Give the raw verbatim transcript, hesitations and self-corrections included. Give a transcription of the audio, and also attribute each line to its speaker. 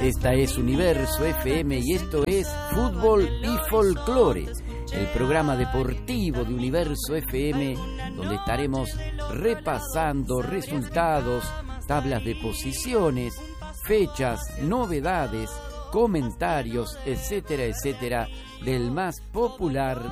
Speaker 1: Esta es Universo F M y esto es Fútbol y Folclore, el programa deportivo de Universo F M, donde estaremos repasando resultados, tablas de posiciones, fechas, novedades, comentarios, etcétera, etcétera, del más popular